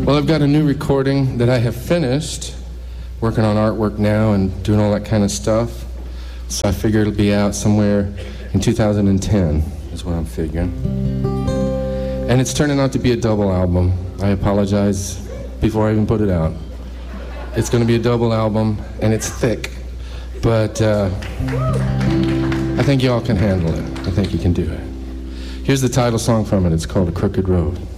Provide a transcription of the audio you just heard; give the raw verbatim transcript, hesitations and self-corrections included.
Well, I've got a new recording that I have finished, working on artwork now and doing all that kind of stuff. So I figure it'll be out somewhere in two thousand ten, is what I'm figuring. And it's turning out to be a double album. I apologize before I even put it out. It's going to be a double album, and it's thick. But uh, I think y'all can handle it. I think you can do it. Here's the title song from it. It's called A Crooked Road.